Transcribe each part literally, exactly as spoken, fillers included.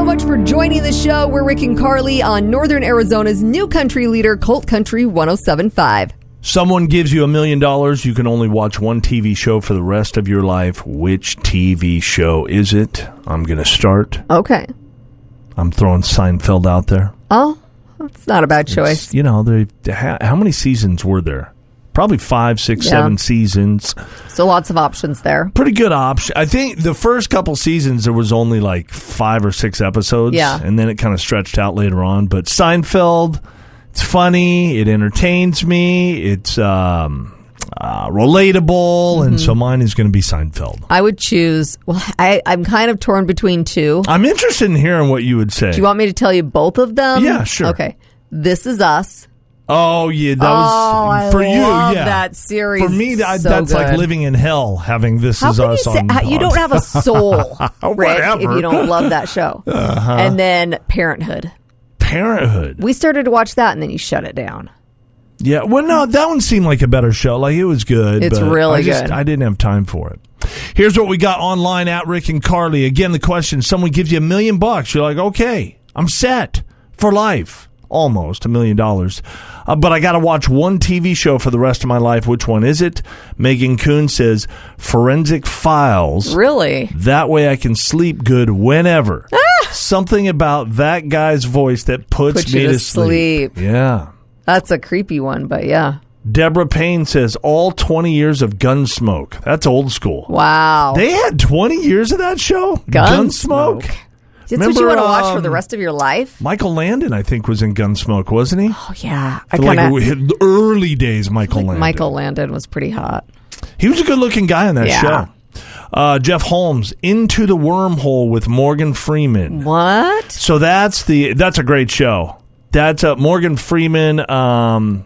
much for joining the show. We're Rick and Carly on Northern Arizona's new country leader, Colt Country one oh seven point five. Someone gives you a million dollars. You can only watch one T V show for the rest of your life. Which T V show is it? I'm going to start. Okay. I'm throwing Seinfeld out there. Oh, that's not a bad choice. It's, you know, they, how many seasons were there? Probably five, six, Yeah. seven seasons. So lots of options there. Pretty good option. I think the first couple seasons, there was only like five or six episodes. Yeah. And then it kind of stretched out later on. But Seinfeld, it's funny. It entertains me. It's um, uh, relatable. Mm-hmm. And so mine is going to be Seinfeld. I would choose, well, I, I'm kind of torn between two. I'm interested in hearing what you would say. Do you want me to tell you both of them? Yeah, sure. Okay. This Is Us. Oh, yeah. That oh, was I for you. love Yeah. that series. For me, that, so that's good. like living in hell, having This How Is can Us you say, on. how, you on- don't have a soul, Rick, Whatever. if you don't love that show. Uh-huh. And then Parenthood. Parenthood. We started to watch that, and then you shut it down. Yeah, well, no, that one seemed like a better show. Like, it was good. It's but really I just, good. I didn't have time for it. Here's what we got online at Rick and Carly. Again, the question, someone gives you a million bucks. You're like, okay, I'm set for life. Almost a million dollars. Uh, but I got to watch one T V show for the rest of my life. Which one is it? Megan Kuhn says Forensic Files. Really? That way I can sleep good whenever. Ah! Something about that guy's voice that puts Put me you to, to sleep. sleep. Yeah. That's a creepy one, but yeah. Deborah Payne says all twenty years of Gunsmoke. That's old school. Wow. They had twenty years of that show? Gunsmoke. That's what you Remember, want to watch for um, the rest of your life? Michael Landon, I think, was in Gunsmoke, wasn't he? Oh, yeah. I For kind like of... the early days, Michael Landon. Michael Landon was pretty hot. He was a good-looking guy on that Yeah. show. Uh, Jeff Holmes, Into the Wormhole with Morgan Freeman. What? So that's the that's a great show. That's uh, Morgan Freeman. Um,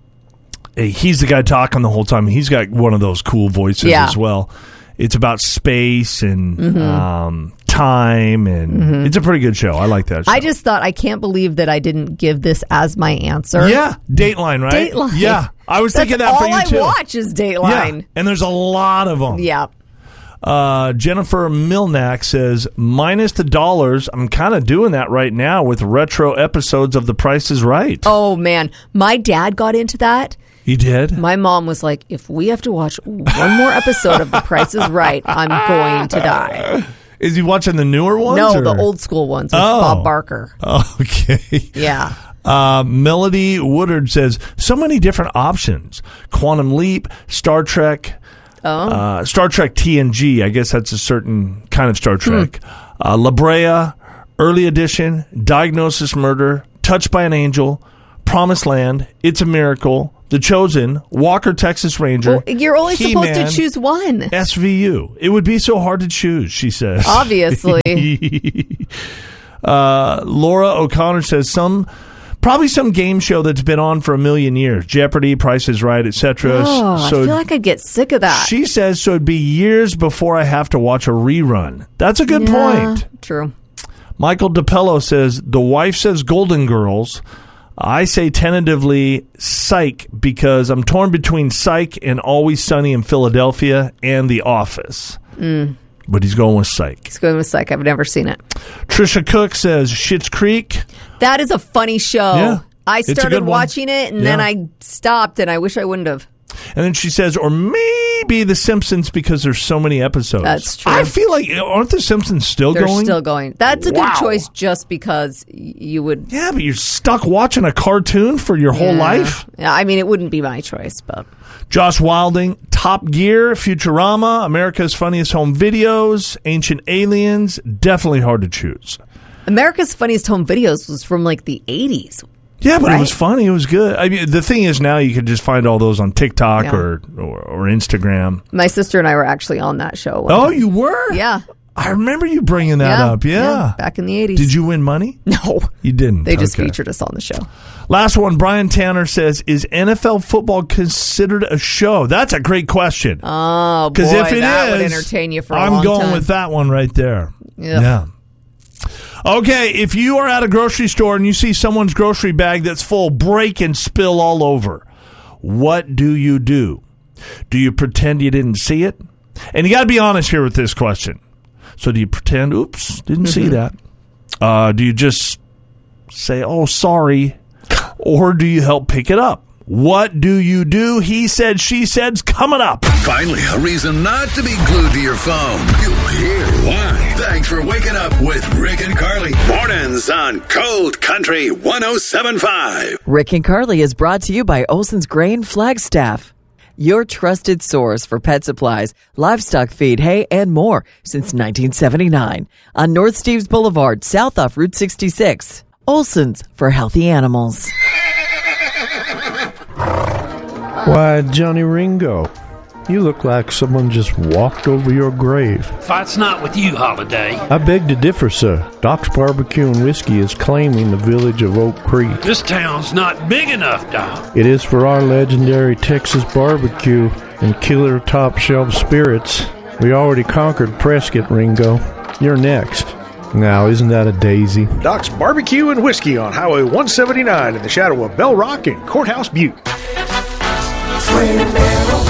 he's the guy talking the whole time. He's got one of those cool voices Yeah. as well. It's about space and Mm-hmm. um, time, and Mm-hmm. it's a pretty good show. I like that show. I just thought, I can't believe that I didn't give this as my answer. yeah, Dateline, right? Dateline. Yeah, I was That's thinking that all for you I too. watch is Yeah, Dateline. and there's a lot of them. Yeah. Uh, Jennifer Milnack says, minus the dollars, I'm kind of doing that right now with retro episodes of The Price is Right. Oh, man. My dad got into that. You did? My mom was like, if we have to watch one more episode of The Price is Right, I'm going to die. Is he watching the newer ones? No, or? the old school ones with Oh. Bob Barker. Okay. Yeah. Uh, Melody Woodard says, so many different options. Quantum Leap, Star Trek, Oh. uh, Star Trek T N G. I guess that's a certain kind of Star Trek. Hmm. Uh, La Brea, Early Edition, Diagnosis Murder, Touched by an Angel, Promised Land, It's a Miracle, The Chosen, Walker, Texas Ranger. Well, you're only supposed He-Man, to choose one. S V U. It would be so hard to choose, she says. Obviously. uh, Laura O'Connor says some, probably some game show that's been on for a million years. Jeopardy, Price is Right, et cetera. Oh, so I feel like I'd get sick of that. she says so it'd be years before I have to watch a rerun. That's a good Yeah, point. True. Michael DePello says the wife says Golden Girls. I say tentatively Psych because I'm torn between Psych and Always Sunny in Philadelphia and The Office. Mm. But he's going with Psych. He's going with Psych. I've never seen it. Trisha Cook says Schitt's Creek. That is a funny show. Yeah, I it's a started good one. watching it, and then Yeah. I stopped, and I wish I wouldn't have. And then she says, or maybe The Simpsons because there's so many episodes. That's true. I feel like, aren't The Simpsons still They're going? still going. That's a Wow. good choice just because y- you would... Yeah, but you're stuck watching a cartoon for your whole Yeah. life? Yeah, I mean, it wouldn't be my choice, but... Josh Wilding, Top Gear, Futurama, America's Funniest Home Videos, Ancient Aliens. Definitely hard to choose. America's Funniest Home Videos was from, like, the eighties. Yeah, but Right? it was funny. It was good. I mean, the thing is now you can just find all those on TikTok Yeah. or, or or Instagram. My sister and I were actually on that show. one Oh, time. you were? Yeah. I remember you bringing that yeah. up. Yeah. Back in the eighties. Did you win money? No. You didn't. They just Okay. featured us on the show. Last one, Brian Tanner says, is N F L football considered a show? That's a great question. Oh, boy, Because if it that would is, entertain you for a I'm long going time. with that one right there. Yep. Yeah. Okay, if you are at a grocery store and you see someone's grocery bag that's full, break and spill all over, what do you do? Do you pretend you didn't see it? And you got to be honest here with this question. So do you pretend, oops, didn't see that? Uh, do you just say, oh, sorry, or do you help pick it up? What do you do? He said, she said's coming up. Finally, a reason not to be glued to your phone. You'll hear why. Thanks for waking up with Rick and Carly. Mornings on Cold Country one oh seven point five. Rick and Carly is brought to you by Olson's Grain Flagstaff, your trusted source for pet supplies, livestock feed, hay, and more since nineteen seventy-nine. On North Steves Boulevard, south off Route sixty-six. Olson's for healthy animals. Why, Johnny Ringo, you look like someone just walked over your grave. Fight's not with you, Holiday. I beg to differ, sir. Doc's Barbecue and Whiskey is claiming the village of Oak Creek. This town's not big enough, Doc. It is for our legendary Texas barbecue and killer top shelf spirits. We already conquered Prescott, Ringo. You're next. Now, isn't that a daisy? Doc's Barbecue and Whiskey on Highway one seventy-nine in the shadow of Bell Rock and Courthouse Butte. Twin Arrows,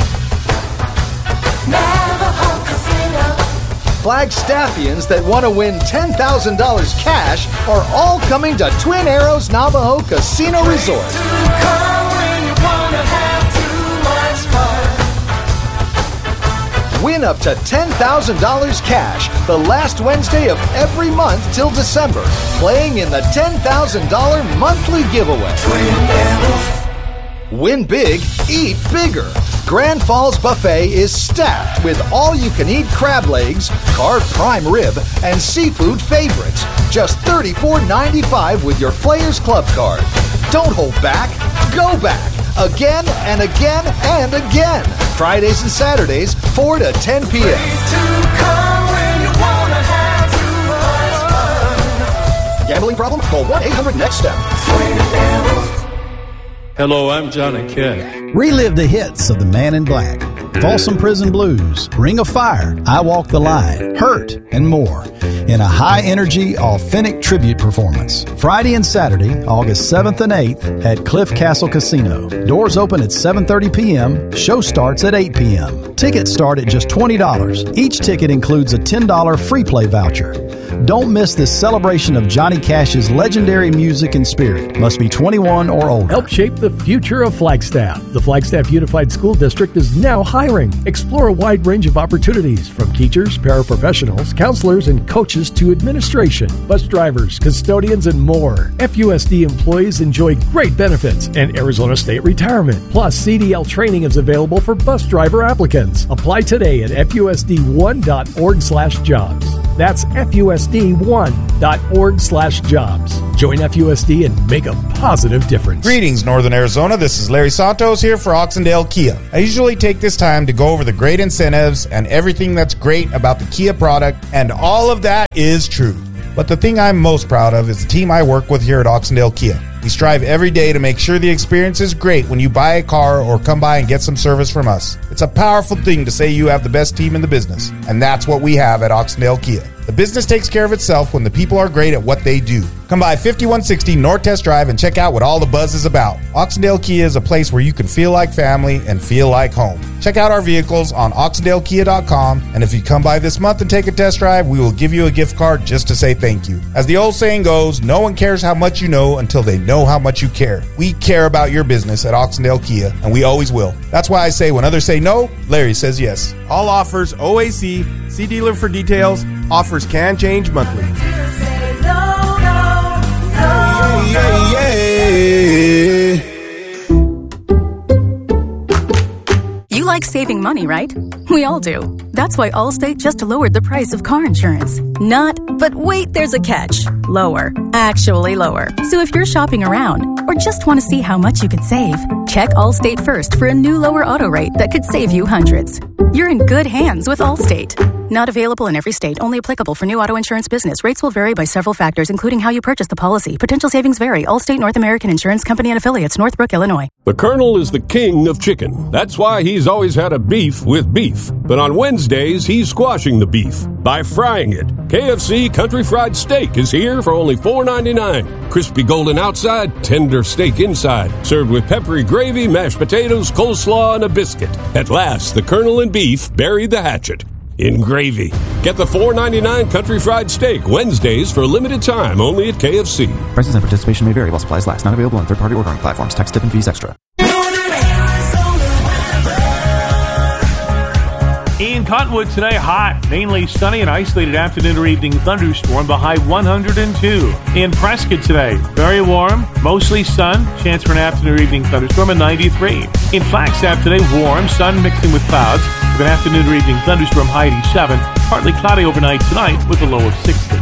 Navajo Casino. Flagstaffians that want to win ten thousand dollars cash are all coming to Twin Arrows Navajo Casino Resort. Win up to ten thousand dollars cash the last Wednesday of every month till December, playing in the ten thousand dollars monthly giveaway. Win big, eat bigger. Grand Falls Buffet is stacked with all-you-can-eat crab legs, carved prime rib, and seafood favorites. Just thirty-four ninety-five with your Players Club card. Don't hold back. Go back. Again and again and again. Fridays and Saturdays, four to ten p.m. Gambling problem? Call one eight hundred next step. Hello, I'm Johnny Cash. Relive the hits of The Man in Black, Folsom Prison Blues, Ring of Fire, I Walk the Line, Hurt, and more in a high-energy, authentic tribute performance. Friday and Saturday, August seventh and eighth at Cliff Castle Casino. Doors open at seven thirty p.m. Show starts at eight p.m. Tickets start at just twenty dollars. Each ticket includes a ten dollars free play voucher. Don't miss this celebration of Johnny Cash's legendary music and spirit. Must be twenty-one or older. Help shape the future of Flagstaff. The Flagstaff Unified School District is now hiring. Explore a wide range of opportunities from teachers, paraprofessionals, counselors, and coaches to administration, bus drivers, custodians, and more. F U S D employees enjoy great benefits and Arizona State retirement. Plus, C D L training is available for bus driver applicants. Apply today at F U S D one dot org slash jobs. That's F U S D one dot org slash jobs. Join F U S D and make a positive difference. Greetings, Northern Arizona. This is Larry Santos here for Oxendale Kia. I usually take this time to go over the great incentives and everything that's great about the Kia product, and all of that is true. But the thing I'm most proud of is the team I work with here at Oxendale Kia. We strive every day to make sure the experience is great when you buy a car or come by and get some service from us. It's a powerful thing to say you have the best team in the business, and that's what we have at Oxendale Kia. The business takes care of itself when the people are great at what they do. Come by fifty-one sixty North Test Drive and check out what all the buzz is about. Oxendale Kia is a place where you can feel like family and feel like home. Check out our vehicles on oxendale kia dot com, and if you come by this month and take a test drive, we will give you a gift card just to say thank you. As the old saying goes, no one cares how much you know until they know how much you care. We care about your business at Oxendale Kia, and we always will. That's why I say when others say no, Larry says yes. All offers O A C. See dealer for details. Offers can change monthly. Yeah, yeah. You like saving money, right? We all do. That's why Allstate just lowered the price of car insurance. Not, but wait, there's a catch. Lower. Actually lower. So if you're shopping around or just want to see how much you could save, check Allstate first for a new lower auto rate that could save you hundreds. You're in good hands with Allstate. Not available in every state. Only applicable for new auto insurance business. Rates will vary by several factors, including how you purchase the policy. Potential savings vary. Allstate North American Insurance Company and Affiliates, Northbrook, Illinois. The Colonel is the king of chicken. That's why he's always had a beef with beef. But on Wednesdays, he's squashing the beef by frying it. K F C Country Fried Steak is here for only four ninety-nine. Crispy golden outside, tender steak inside. Served with peppery gravy, mashed potatoes, coleslaw, and a biscuit. At last, the Colonel and beef buried the hatchet. in gravy. Get the four ninety-nine Country Fried Steak Wednesdays for a limited time only at K F C. Prices and participation may vary while supplies last. Not available on third-party ordering platforms. Tax, tip, and fees extra. In Cottonwood today, hot, mainly sunny and isolated afternoon or evening thunderstorm, the high one hundred two. In Prescott today, very warm, mostly sun, chance for an afternoon or evening thunderstorm at ninety-three. In Flagstaff today, warm, sun mixing with clouds, with an afternoon or evening thunderstorm high eighty-seven, partly cloudy overnight tonight with a low of sixty.